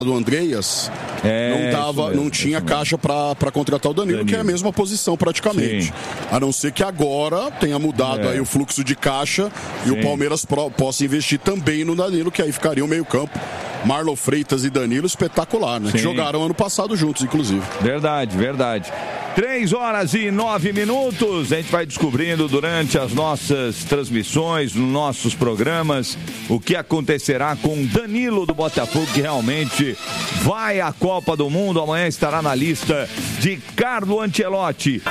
do Andreas, não tinha caixa para contratar o Danilo, que é a mesma posição praticamente. Sim. A não ser que agora tenha mudado aí o fluxo de caixa e o Palmeiras possa investir também no Danilo, que aí ficaria o meio-campo. Marlon Freitas e Danilo, espetacular, né? Sim. Que jogaram ano passado juntos, inclusive. Verdade. 3h09. A gente vai descobrindo durante as nossas transmissões, nos nossos programas, o que acontecerá com Danilo do Botafogo, que realmente vai à Copa do Mundo. Amanhã estará na lista de Carlo Ancelotti.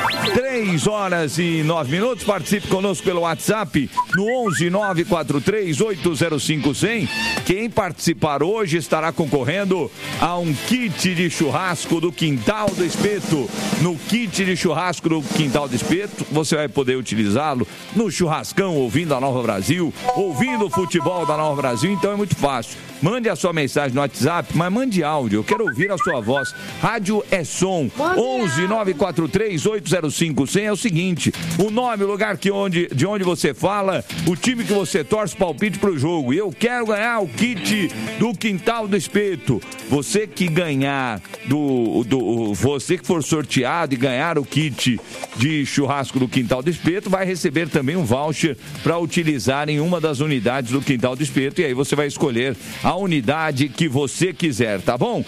3h09. Participe conosco pelo WhatsApp no 11-943-805-100. Quem participar hoje estará concorrendo a um kit de churrasco do Quintal do Espeto. No kit de churrasco do Quintal do Espeto, você vai poder utilizá-lo no churrascão, ouvindo a Nova Brasil, ouvindo o futebol da Nova Brasil. Então é muito fácil. Mande a sua mensagem no WhatsApp, mas mande áudio. Eu quero ouvir a sua voz. Rádio é som. 11-943-805-100 é o seguinte: o nome, o lugar de onde você fala, o time que você torce, palpite pro jogo. E eu quero ganhar o kit do Quintal do Espeto. Você que ganhar você que for sorteado e ganhar o kit de churrasco do Quintal do Espeto, vai receber também um voucher para utilizar em uma das unidades do Quintal do Espeto. E aí você vai escolher a unidade que você quiser, tá bom?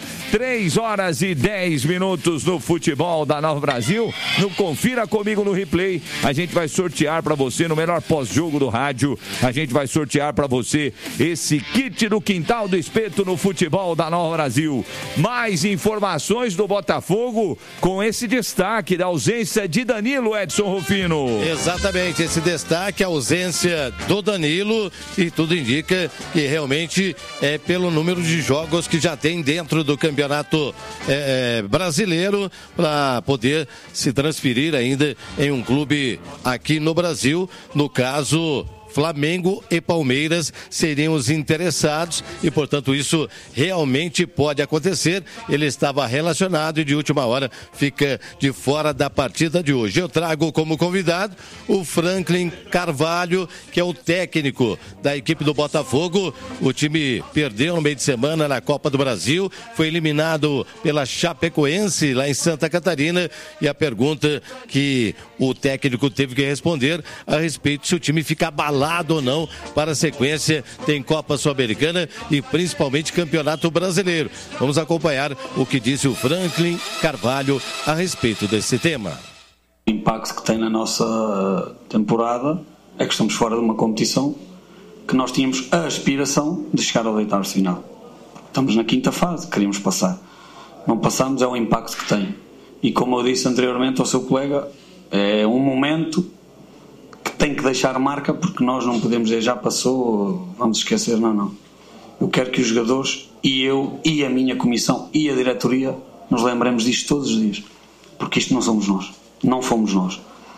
3h10 no futebol da Nova Brasil. No Confira Comigo no Replay, a gente vai sortear para você no melhor pós-jogo do rádio. A gente vai sortear para você esse kit do Quintal do Espeto no futebol da Nova Brasil. Mais informações do Botafogo com esse destaque da ausência de Danilo, Edson Rufino. Exatamente, esse destaque, a ausência do Danilo, e tudo indica que realmente é pelo número de jogos que já tem dentro do campeonato brasileiro, para poder se transferir ainda em um clube aqui no Brasil. No caso, Flamengo e Palmeiras seriam os interessados e, portanto, isso realmente pode acontecer. Ele estava relacionado e de última hora fica de fora da partida de hoje. Eu trago como convidado o Franklin Carvalho, que é o técnico da equipe do Botafogo. O time perdeu no meio de semana na Copa do Brasil, foi eliminado pela Chapecoense lá em Santa Catarina, e a pergunta que o técnico teve que responder a respeito se o time fica abalado ou não para a sequência. Tem Copa Sul-Americana e principalmente Campeonato Brasileiro. Vamos acompanhar o que disse o Franklin Carvalho a respeito desse tema. O impacto que tem na nossa temporada é que estamos fora de uma competição que nós tínhamos a aspiração de chegar ao oitavos de final. Estamos na quinta fase, queríamos passar. Não passamos, é o impacto que tem. E como eu disse anteriormente ao seu colega, é um momento que tem que deixar marca, porque nós não podemos dizer já passou, vamos esquecer, não. Eu quero que os jogadores e eu e a minha comissão e a diretoria nos lembremos disto todos os dias, porque isto não somos nós, não fomos nós.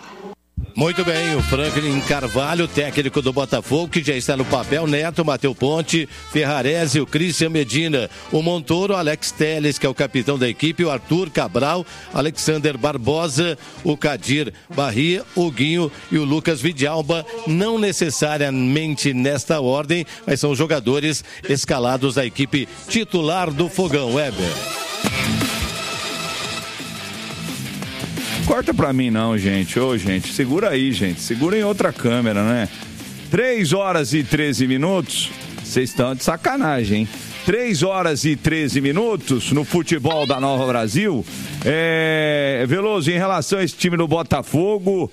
Muito bem, o Franklin Carvalho, técnico do Botafogo, que já está no papel. Neto, Matheus Ponte, Ferrarese, o Christian Medina, o Montoro, Alex Telles, que é o capitão da equipe, o Arthur Cabral, Alexander Barbosa, o Kadir Barria, o Guinho e o Lucas Vidalba. Não necessariamente nesta ordem, mas são jogadores escalados da equipe titular do Fogão. Weber. Corta pra mim não, gente. Ô, gente, segura aí, gente. Segura em outra câmera, né? 3h13. Vocês estão de sacanagem, hein? 3h13 no futebol da Nova Brasil. Veloso, em relação a esse time do Botafogo,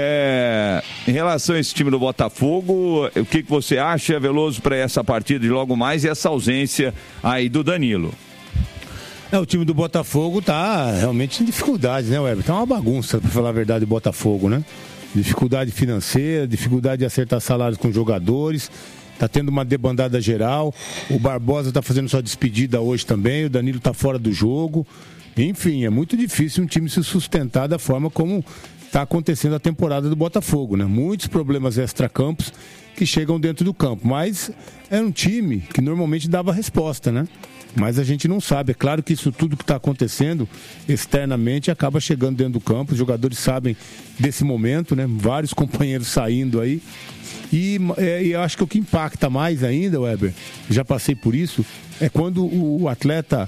o que você acha, Veloso, para essa partida de logo mais e essa ausência aí do Danilo? O time do Botafogo tá realmente em dificuldade, né, Weber? Tá uma bagunça, pra falar a verdade, o Botafogo, né? Dificuldade financeira, dificuldade de acertar salários com jogadores, tá tendo uma debandada geral, o Barbosa tá fazendo sua despedida hoje também, o Danilo tá fora do jogo, enfim, é muito difícil um time se sustentar da forma como tá acontecendo a temporada do Botafogo, né? Muitos problemas extracampos que chegam dentro do campo. Mas é um time que normalmente dava resposta, né? Mas a gente não sabe. É claro que isso tudo que está acontecendo externamente acaba chegando dentro do campo. Os jogadores sabem desse momento, né? Vários companheiros saindo aí. E eu acho que o que impacta mais ainda, Weber, já passei por isso, é quando o atleta